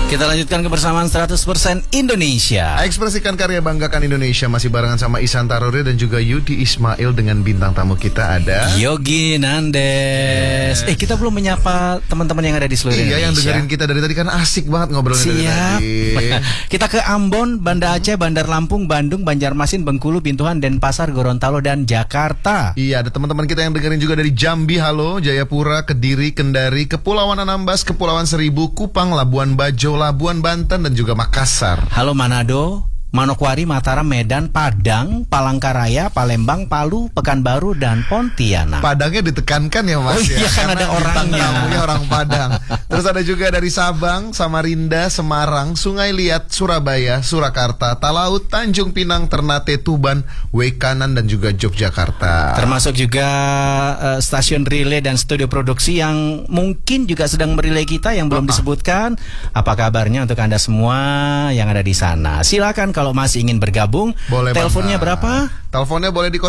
Kita lanjutkan kebersamaan 100% Indonesia. Ekspresikan karya, banggakan Indonesia. Masih barengan sama Ihsan Taruri dan juga Yudi Ismail. Dengan bintang tamu kita ada Yogi Nandes. Kita belum menyapa teman-teman yang ada di seluruh Indonesia. Iya, yang dengerin kita dari tadi kan asik banget ngobrolnya dari tadi. Kita ke Ambon, Banda Aceh, Bandar Lampung, Bandung, Banjarmasin, Bengkulu, Bintuhan, Denpasar, Gorontalo, dan Jakarta. Iya, ada teman-teman kita yang dengerin juga dari Jambi, halo, Jayapura, Kediri, Kendari, Kepulauan Anambas, Kepulauan Seribu, Kupang, Labuan Bajo, Labuan Banten, dan juga Makassar. Halo Manado, Manokwari, Mataram, Medan, Padang, Palangkaraya, Palembang, Palu, Pekanbaru, dan Pontianak. Padangnya ditekankan ya Mas. Iya, kan ada orangnya. Orang Padang. Terus ada juga dari Sabang, Samarinda, Semarang, Sungai Liat, Surabaya, Surakarta, Talaut, Tanjung Pinang, Ternate, Tuban, Wekanan, dan juga Yogyakarta. Termasuk juga stasiun relay dan studio produksi yang mungkin juga sedang merelay kita yang belum disebutkan. Apa kabarnya untuk Anda semua yang ada di sana? Silakan kalau masih ingin bergabung. Boleh. Teleponnya berapa? Teleponnya boleh di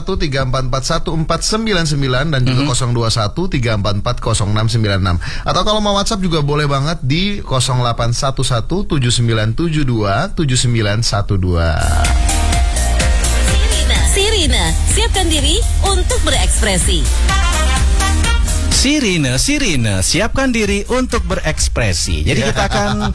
021-344-1499 dan juga 021-344-0696. Atau kalau mau WhatsApp juga boleh banget di 0811-7912-7912. Sirina, siapkan diri untuk berekspresi. Sirine, siapkan diri untuk berekspresi. Jadi kita akan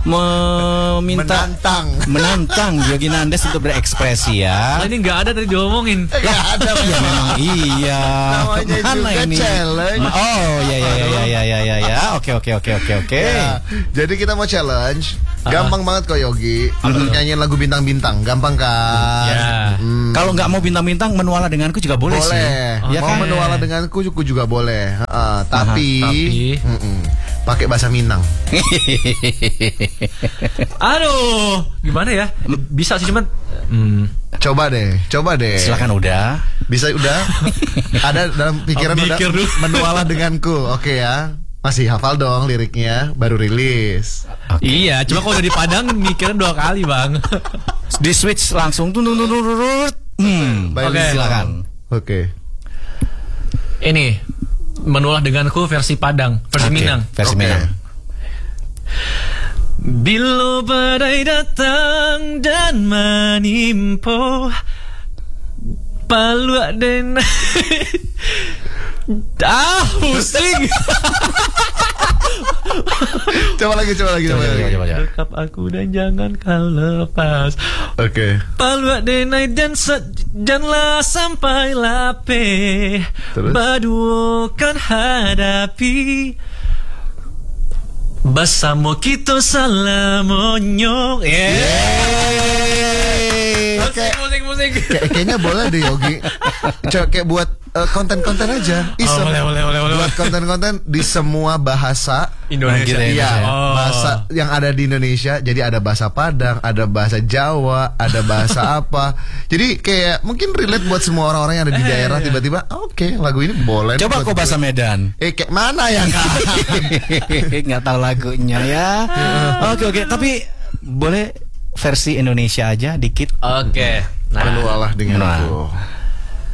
menantang Yogi Nandes untuk berekspresi ya. Ini nggak ada tadi diomongin. Nggak ada Ya memang iya. Namanya Mana juga ini? challenge. Oh ya. Oke. Ya, jadi kita mau challenge. Gampang banget kok Yogi. Untuk nyanyiin lagu bintang-bintang, gampang kan? Ya. Kalau nggak mau bintang-bintang, menuala denganku juga boleh sih. Boleh. Ya Mau kan? menuala denganku juga boleh. Tapi pakai bahasa Minang. Aduh, gimana ya? Bisa sih cuman. Coba deh. Silakan udah. Bisa udah? Ada dalam pikiran udah Mikir dulu. menuala denganku. Oke ya. Masih hafal dong liriknya, baru rilis. Iya, cuma kalau udah di Padang mikirnya 2 kali, Bang. Di switch langsung Baik, Oke. silakan. Oke. Ini menulah denganku versi Padang, versi Minang. Versi Oke. Minang. Bila badai datang dan menimpa Palu den pusing. Coba lagi. Coba. Dekap aku dan jangan kau lepas. Oke. Palu denai dan janganlah sampai lape. Terus? Berdua kan hadapi. Bersama kita salamonyo. Musik. Kayaknya boleh deh Yogi. Coba kayak buat konten-konten aja. Iseng. Boleh. Buat konten-konten di semua bahasa Indonesia. Iya, Oh. bahasa yang ada di Indonesia. Jadi ada bahasa Padang, ada bahasa Jawa, ada bahasa apa. Jadi kayak mungkin relate buat semua orang-orang yang ada di daerah. Tiba-tiba, oke, lagu ini boleh. Coba kok bahasa Medan. Kayak mana ya? Nggak tahu lagunya ya. Oke. Tapi boleh versi Indonesia aja dikit. Oke. Nah, Menualah denganku.